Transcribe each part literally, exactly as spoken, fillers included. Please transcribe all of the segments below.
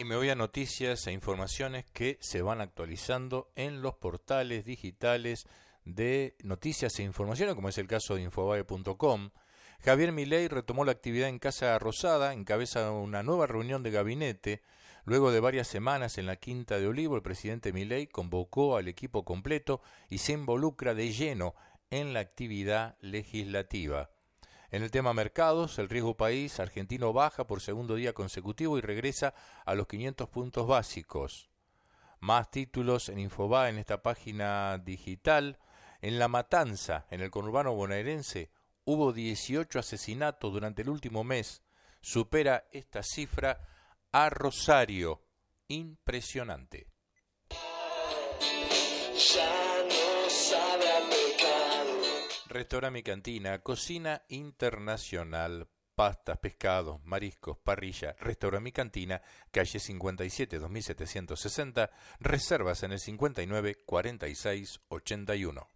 me voy a noticias e informaciones que se van actualizando en los portales digitales de noticias e informaciones, como es el caso de Infobae punto com. Javier Milei retomó la actividad en Casa Rosada, encabeza una nueva reunión de gabinete. Luego de varias semanas en la Quinta de Olivo, el presidente Milei convocó al equipo completo y se involucra de lleno en la actividad legislativa. En el tema mercados, el riesgo país argentino baja por segundo día consecutivo y regresa a los quinientos puntos básicos. Más títulos en Infobae en esta página digital. En La Matanza, en el conurbano bonaerense, hubo dieciocho asesinatos durante el último mes. Supera esta cifra a Rosario. Impresionante. Ya no sabe a pecado. Restaurante Mi Cantina, cocina internacional, pastas, pescados, mariscos, parrilla. Restaurante Mi Cantina, calle cincuenta y siete, dos mil setecientos sesenta, reservas en el cincuenta y nueve, cuarenta y seis, ochenta y uno.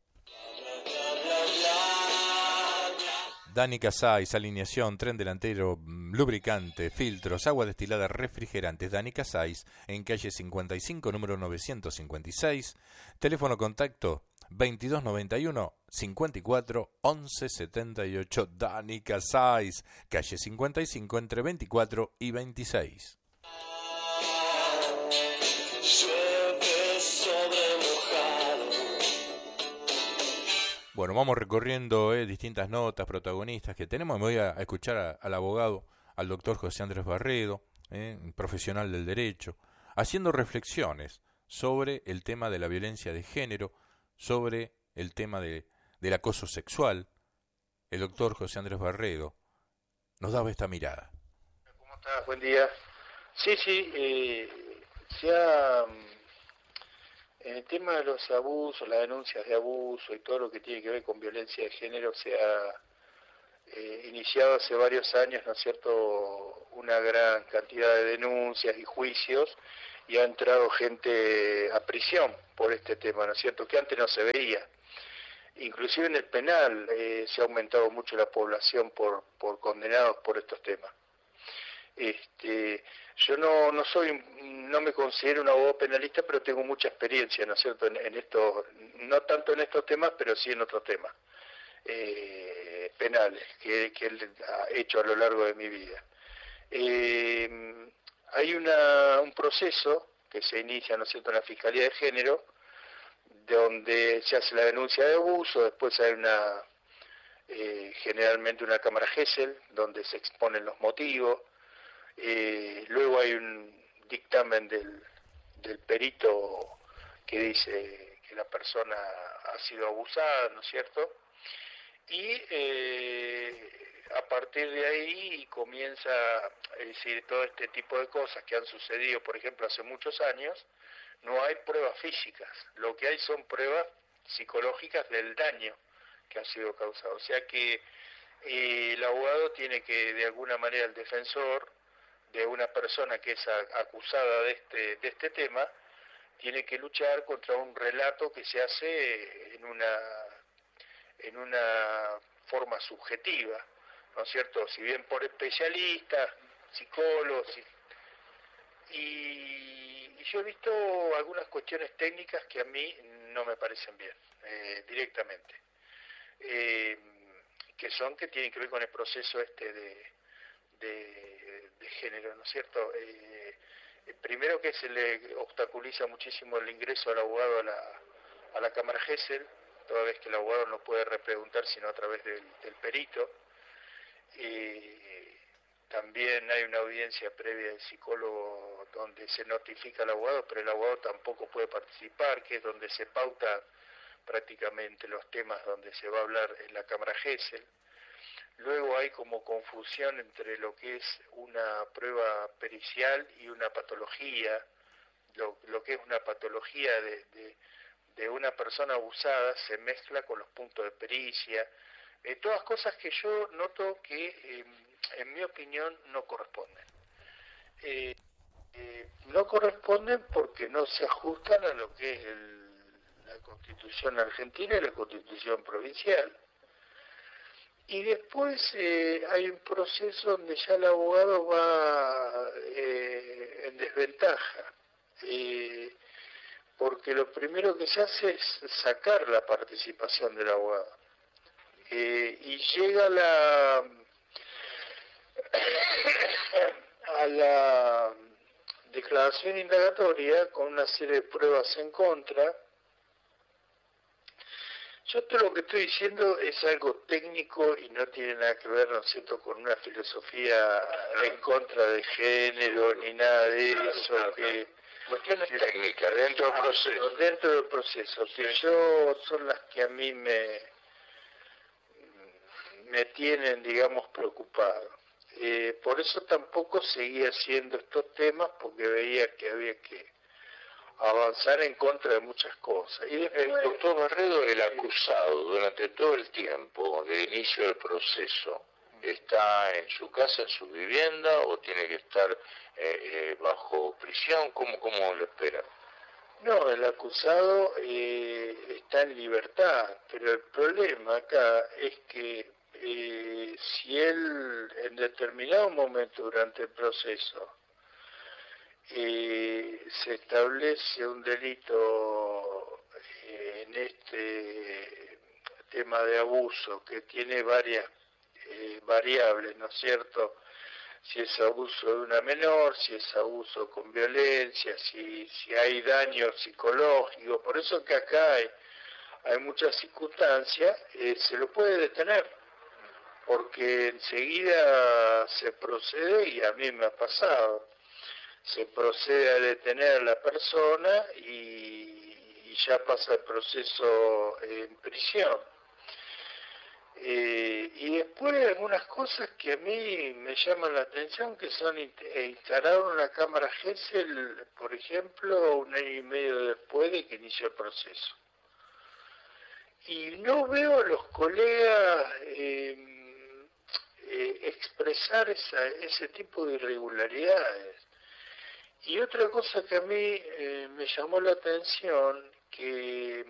Dani Casais, alineación, tren delantero, lubricante, filtros, agua destilada, refrigerantes. Dani Casais, en calle cincuenta y cinco, número novecientos cincuenta y seis. Teléfono contacto veintidós noventa y uno, cincuenta y cuatro, once setenta y ocho. Dani Casais, calle cincuenta y cinco, entre veinticuatro y veintiséis. Bueno, vamos recorriendo eh, distintas notas, protagonistas que tenemos. Me voy a, a escuchar a, al abogado, al doctor José Andrés Barredo, eh, profesional del derecho, haciendo reflexiones sobre el tema de la violencia de género, sobre el tema de, del acoso sexual. El doctor José Andrés Barredo nos daba esta mirada. ¿Cómo estás? Buen día. Sí, sí, eh, se ha... En el tema de los abusos, las denuncias de abuso y todo lo que tiene que ver con violencia de género se ha eh, iniciado hace varios años, ¿no es cierto?, una gran cantidad de denuncias y juicios y ha entrado gente a prisión por este tema, ¿no es cierto?, que antes no se veía. Inclusive en el penal eh, se ha aumentado mucho la población por, por condenados por estos temas. Este, yo no, no soy, no me considero un abogado penalista, pero tengo mucha experiencia, ¿no es cierto?, en, en estos, no tanto en estos temas, pero sí en otros temas eh, penales que, que he hecho a lo largo de mi vida. Eh, hay una, un proceso que se inicia, ¿no es cierto?, en la Fiscalía de Género, donde se hace la denuncia de abuso, después hay una, eh, generalmente una cámara Gesell, donde se exponen los motivos. Eh, luego hay un dictamen del, del perito que dice que la persona ha sido abusada, ¿no es cierto? Y eh, a partir de ahí comienza, es decir, todo este tipo de cosas que han sucedido, por ejemplo, hace muchos años. No hay pruebas físicas, lo que hay son pruebas psicológicas del daño que ha sido causado. O sea que eh, el abogado tiene que, de alguna manera, el defensor de una persona que es acusada de este, de este tema, tiene que luchar contra un relato que se hace en una, en una forma subjetiva, ¿no es cierto? Si bien por especialistas, psicólogos, y, y yo he visto algunas cuestiones técnicas que a mí no me parecen bien, eh, directamente, eh, que son que tienen que ver con el proceso este de De, de género, ¿no es cierto? Eh, primero que se le obstaculiza muchísimo el ingreso al abogado a la, a la cámara Gesell, toda vez que el abogado no puede repreguntar sino a través del, del perito. Eh, también hay una audiencia previa del psicólogo donde se notifica al abogado, pero el abogado tampoco puede participar, que es donde se pauta prácticamente los temas donde se va a hablar en la cámara Gesell. Luego hay como confusión entre lo que es una prueba pericial y una patología. Lo, lo que es una patología de, de, de una persona abusada se mezcla con los puntos de pericia. Eh, todas cosas que yo noto que, eh, en mi opinión, no corresponden. Eh, eh, no corresponden porque no se ajustan a lo que es el, la Constitución argentina y la Constitución provincial. Y después eh, hay un proceso donde ya el abogado va eh, en desventaja desventaja, eh, porque lo primero que se hace es sacar la participación del abogado. Eh, y llega la a la declaración indagatoria con una serie de pruebas en contra. Yo todo lo que estoy diciendo es algo técnico y no tiene nada que ver, ¿no es cierto?, con una filosofía en contra de género ni nada de eso. Que cuestiones técnicas dentro del proceso. Dentro del proceso, que yo son las que a mí me, me tienen, digamos, preocupado. Eh, por eso tampoco seguía haciendo estos temas, porque veía que había que avanzar en contra de muchas cosas. Y el doctor Barredo, el acusado, durante todo el tiempo del inicio del proceso, ¿está en su casa, en su vivienda, o tiene que estar eh, eh, bajo prisión? ¿Cómo, cómo lo espera? No, el acusado eh, está en libertad, pero el problema acá es que eh, si él en determinado momento durante el proceso eh, se establece un delito eh, en este tema de abuso que tiene varias eh, variables, ¿no es cierto? Si es abuso de una menor, si es abuso con violencia, si, si hay daño psicológico, por eso que acá hay, hay muchas circunstancias, eh, se lo puede detener, porque enseguida se procede, y a mí me ha pasado, se procede a detener a la persona y, y ya pasa el proceso en prisión. Eh, y después hay algunas cosas que a mí me llaman la atención, que son instalar una cámara Gesell, por ejemplo, un año y medio después de que inició el proceso. Y no veo a los colegas eh, eh, expresar esa, ese tipo de irregularidades. Y otra cosa que a mí eh, me llamó la atención, que